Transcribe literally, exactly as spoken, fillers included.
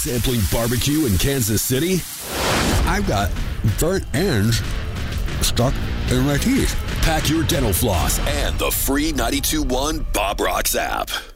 Sampling barbecue in Kansas City? I've got burnt ends stuck in my teeth. Pack your dental floss and the free ninety-two point one Bob Rocks app.